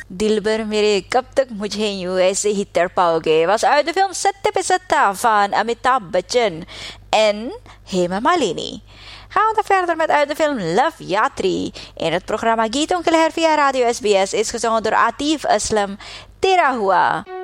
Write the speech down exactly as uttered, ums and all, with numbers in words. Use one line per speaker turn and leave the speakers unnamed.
Dilbar मेरे कब तक मुझे यूं ऐसे ही तड़पाओगे was uit de film Satta Pe Satta van Amitabh Bachchan en Hema Malini. Gaan we dan verder met uit de film Love Yatri. In het programma Geeton Keller via Radio S B S is gezongen door Atif Aslam, Tera Hua.